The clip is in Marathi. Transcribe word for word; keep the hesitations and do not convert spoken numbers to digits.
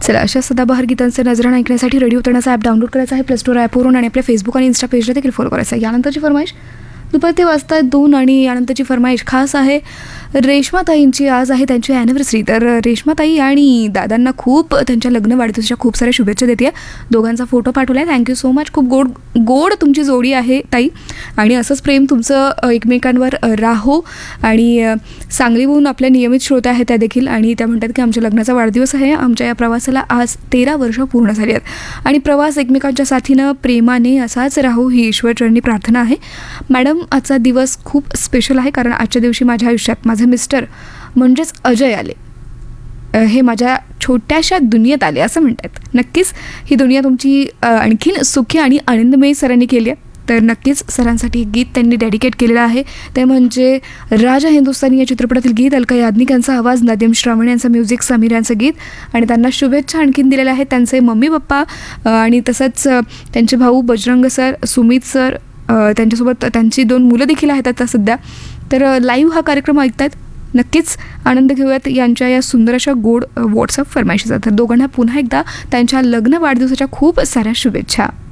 चला, अशा सदाबहार गीतांचे नजराणा ऐकण्यासाठी रेडिओ तळणाचा ॲप डाउनलोड करायचा आहे प्ले स्टोर ॲपवरून आणि आपल्या फेसबुक आणि इन्स्टा पेजला देखील फॉलो करायचा आहे. यानंतरची फरमाईश दुपारी ते वाजता दोन आणि यानंतरची फरमाईश खास आहे रेश्माताईंची. आज आहे त्यांची ॲनिव्हर्सरी. तर रेश्माताई आणि दादांना खूप त्यांच्या लग्न वाढदिवसाच्या खूप साऱ्या शुभेच्छा देते. दोघांचा फोटो पाठवला आहे. Thank you so much. खूप गोड गोड तुमची जोडी आहे ताई आणि असंच प्रेम तुमचं एकमेकांवर राहो. आणि सांगलीहून आपल्या नियमित श्रोत्या आहेत त्या देखील आणि त्या म्हणतात की आमच्या लग्नाचा वाढदिवस आहे. आमच्या या प्रवासाला आज तेरा वर्ष पूर्ण झाली आहेत आणि प्रवास एकमेकांच्या साथीनं प्रेमाने असाच राहो ही ईश्वरचरणी प्रार्थना आहे. मॅडम, आजचा दिवस खूप स्पेशल आहे कारण आजच्या दिवशी माझ्या आयुष्यात माझे मिस्टर म्हणजेच अजय आले. हे माझ्या छोट्याशा दुनियेत आले असं म्हणतात. नक्कीच ही दुनिया तुमची आणखीन सुखी आणि आनंदमयी सरांनी केली आहे. तर नक्कीच सरांसाठी एक गीत त्यांनी डेडिकेट केलेलं आहे. ते म्हणजे राजा हिंदुस्तानी या चित्रपटातील गीत. अलका याज्ञिक यांचा आवाज, नदीम श्रावण यांचं म्युझिक, समीर यांचं गीत आणि त्यांना शुभेच्छा आणखीन दिलेल्या आहेत त्यांचे मम्मी पप्पा आणि तसंच त्यांचे भाऊ बजरंग सर, सुमित सर, त्यांच्यासोबत त्यांची दोन मुलं देखील आहेत आता सध्या. तर लाईव्ह हा कार्यक्रम ऐकतायत. नक्कीच आनंद घेऊयात यांच्या या सुंदर अशा गोड व्हॉट्सअप फरमाईशीचा. तर दोघांना पुन्हा एकदा त्यांच्या लग्न वाढदिवसाच्या खूप साऱ्या शुभेच्छा.